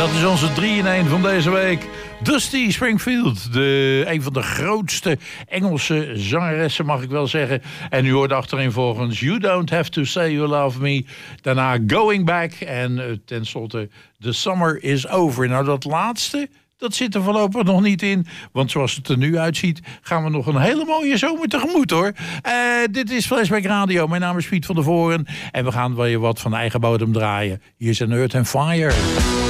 Dat is onze 3-in-1 van deze week. Dusty Springfield, een van de grootste Engelse zangeressen, mag ik wel zeggen. En u hoort achterin volgens You Don't Have To Say You Love Me. Daarna Going Back en tenslotte The Summer Is Over. Nou, dat laatste, dat zit er voorlopig nog niet in. Want zoals het er nu uitziet, gaan we nog een hele mooie zomer tegemoet, hoor. Dit is Flashback Radio. Mijn naam is Piet van der Voren. En we gaan weer wat van eigen bodem draaien. Hier is een Earth and Fire.